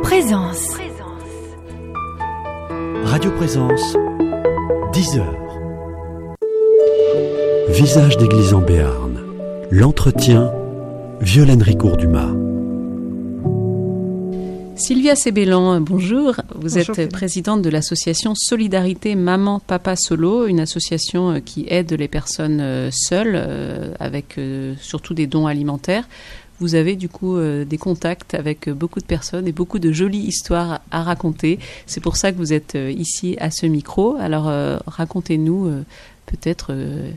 Présence. Radio Présence, 10h. Visage d'église en Béarn. L'entretien, Violaine Ricourt-Dumas. Sylvia Sébélan, bonjour. Vous Bonjour, êtes présidente de l'association Solidarité Maman Papa Solo, une association qui aide les personnes seules, avec surtout des dons alimentaires. Vous avez du coup des contacts avec beaucoup de personnes et beaucoup de jolies histoires à raconter. C'est pour ça que vous êtes ici à ce micro. Alors racontez-nous peut-être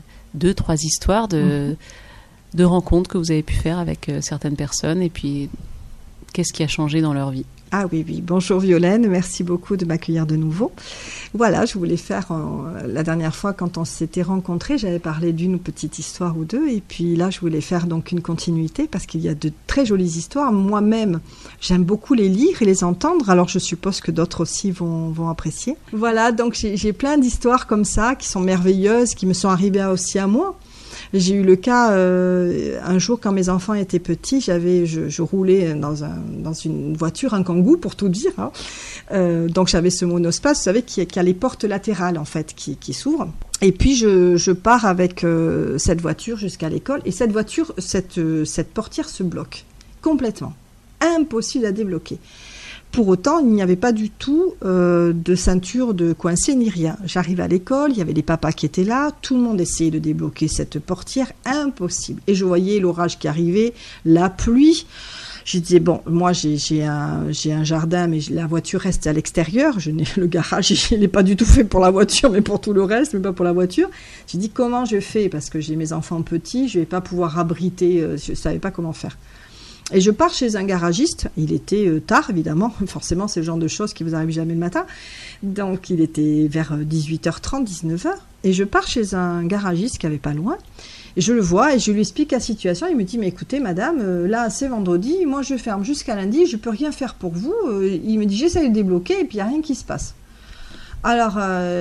2-3 histoires de rencontres que vous avez pu faire avec certaines personnes et puis qu'est-ce qui a changé dans leur vie. Ah oui. Bonjour Violaine, merci beaucoup de m'accueillir de nouveau. Voilà, je voulais faire, la dernière fois quand on s'était rencontrés, j'avais parlé d'une petite histoire ou deux, et puis là je voulais faire donc une continuité, parce qu'il y a de très jolies histoires. Moi-même, j'aime beaucoup les lire et les entendre, alors je suppose que d'autres aussi vont apprécier. Voilà, donc j'ai plein d'histoires comme ça, qui sont merveilleuses, qui me sont arrivées aussi à moi. J'ai eu le cas un jour quand mes enfants étaient petits, je roulais dans une voiture, un Kangoo pour tout dire. Hein. Donc j'avais ce monospace, vous savez, qui a les portes latérales en fait qui s'ouvrent. Et puis je pars avec cette voiture jusqu'à l'école et cette voiture, cette portière se bloque complètement, impossible à débloquer. Pour autant, il n'y avait pas du tout de ceinture de coincé ni rien. J'arrive à l'école, il y avait les papas qui étaient là, tout le monde essayait de débloquer cette portière, impossible. Et je voyais l'orage qui arrivait, la pluie. Je disais, bon, moi j'ai un jardin, mais la voiture reste à l'extérieur. Le garage, il n'est pas du tout fait pour la voiture, mais pour tout le reste, mais pas pour la voiture. J'ai dit, comment je fais ? Parce que j'ai mes enfants petits, je ne vais pas pouvoir abriter, je ne savais pas comment faire. Et je pars chez un garagiste, il était tard évidemment, forcément c'est le genre de choses qui vous arrivent jamais le matin, donc il était vers 18h30, 19h, et je pars chez un garagiste qui avait pas loin, et je le vois et je lui explique la situation, il me dit mais écoutez madame, là c'est vendredi, moi je ferme jusqu'à lundi, je peux rien faire pour vous, il me dit j'essaie de débloquer et puis il n'y a rien qui se passe. Alors,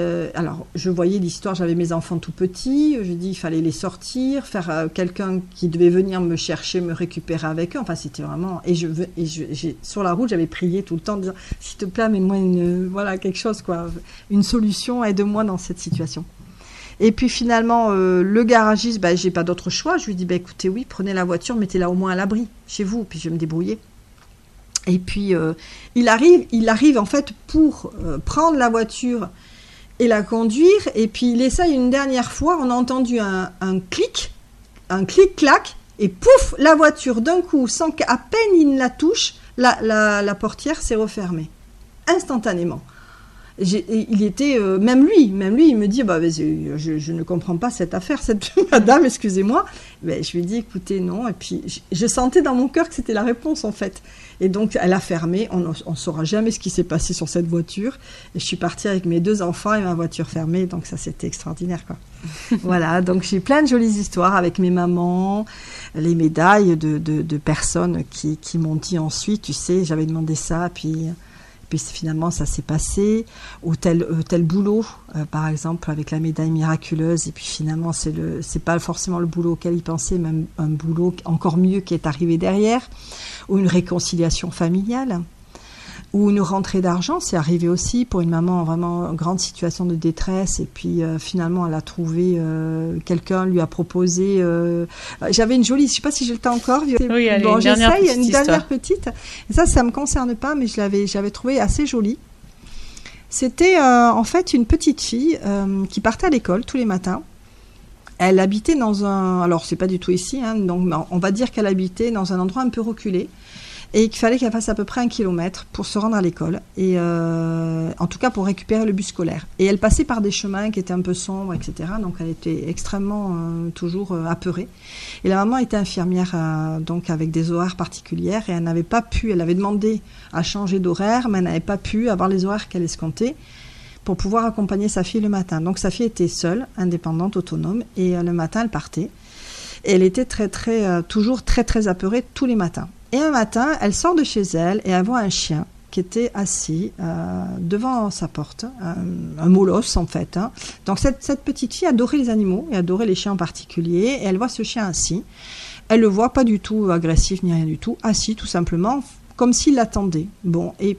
je voyais l'histoire, j'avais mes enfants tout petits, je dis il fallait les sortir, faire quelqu'un qui devait venir me chercher, me récupérer avec eux, enfin c'était vraiment... Et sur la route, j'avais prié tout le temps, en disant s'il te plaît, amène-moi quelque chose, quoi, une solution, aide-moi dans cette situation. Et puis finalement, le garagiste, j'ai pas d'autre choix, je lui dis écoutez, oui, prenez la voiture, mettez-la au moins à l'abri, chez vous, puis je vais me débrouiller. Et puis, il arrive en fait pour prendre la voiture et la conduire. Et puis, il essaye une dernière fois. On a entendu un clic-clac. Et pouf, la voiture, d'un coup, sans qu'à peine il la touche, la portière s'est refermée. Instantanément. Il était, même lui, il me dit, je ne comprends pas cette affaire, cette madame, excusez-moi. Je lui ai dit, écoutez, non. Et puis, je sentais dans mon cœur que c'était la réponse, en fait. Et donc, elle a fermé. On ne saura jamais ce qui s'est passé sur cette voiture. Et je suis partie avec mes 2 enfants et ma voiture fermée. Donc, ça, c'était extraordinaire, quoi. Voilà. Donc, j'ai plein de jolies histoires avec mes mamans, les médailles de personnes qui m'ont dit ensuite, tu sais, j'avais demandé ça, puis finalement ça s'est passé, ou tel boulot, par exemple avec la médaille miraculeuse, et puis finalement c'est pas forcément le boulot auquel il pensait, même un boulot encore mieux qui est arrivé derrière, ou une réconciliation familiale, ou une rentrée d'argent, c'est arrivé aussi pour une maman en vraiment grande situation de détresse, et puis finalement elle a trouvé quelqu'un, lui a proposé, j'avais une jolie, je ne sais pas si j'ai le temps encore, oui, allez, bon, j'essaye, une dernière petite, et ça me concerne pas, mais j'avais trouvé assez jolie. C'était en fait une petite fille qui partait à l'école tous les matins. Elle habitait alors c'est pas du tout ici, hein, donc on va dire qu'elle habitait dans un endroit un peu reculé, et qu'il fallait qu'elle fasse à peu près 1 kilomètre pour se rendre à l'école, et en tout cas pour récupérer le bus scolaire. Et elle passait par des chemins qui étaient un peu sombres, etc. Donc elle était extrêmement toujours apeurée. Et la maman était infirmière, donc avec des horaires particulières, et elle n'avait pas pu, elle avait demandé à changer d'horaire, mais elle n'avait pas pu avoir les horaires qu'elle escomptait pour pouvoir accompagner sa fille le matin. Donc sa fille était seule, indépendante, autonome, et le matin elle partait. Et elle était toujours très très apeurée tous les matins. Et un matin, elle sort de chez elle et elle voit un chien qui était assis devant sa porte, un molosse en fait. Hein. Donc cette petite fille adorait les animaux et adorait les chiens en particulier, et elle voit ce chien assis. Elle le voit pas du tout agressif ni rien du tout, assis tout simplement, comme s'il l'attendait. Bon, et